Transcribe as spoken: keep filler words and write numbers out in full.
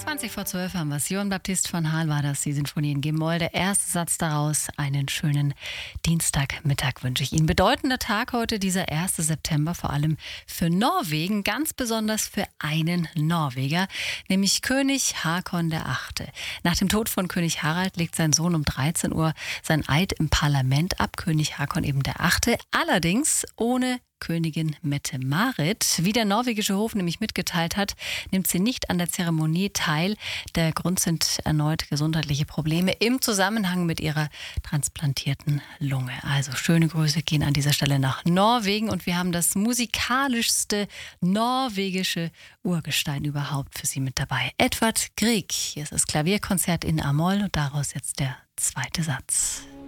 zwanzig vor zwölf haben wir es. Johann Baptist von Hal war das, die Sinfonie in G-Moll. Der erste Satz daraus, einen schönen Dienstagmittag wünsche ich Ihnen. Bedeutender Tag heute, dieser erste September, vor allem für Norwegen, ganz besonders für einen Norweger, nämlich König Haakon der Achte. Nach dem Tod von König Harald legt sein Sohn um dreizehn Uhr sein Eid im Parlament ab, König Haakon eben der Achte, allerdings ohne Königin Mette-Marit. Wie der norwegische Hof nämlich mitgeteilt hat, nimmt sie nicht an der Zeremonie teil. Der Grund sind erneut gesundheitliche Probleme im Zusammenhang mit ihrer transplantierten Lunge. Also schöne Grüße gehen an dieser Stelle nach Norwegen und wir haben das musikalischste norwegische Urgestein überhaupt für Sie mit dabei. Edvard Grieg. Hier ist das Klavierkonzert in A-Moll und daraus jetzt der zweite Satz.